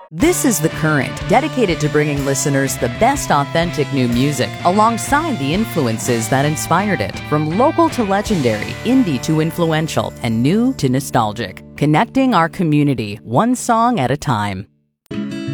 This is The Current, dedicated to bringing listeners the best authentic new music alongside the influences that inspired it, from local to legendary, indie to influential, and new to nostalgic. Connecting our community, one song at a time.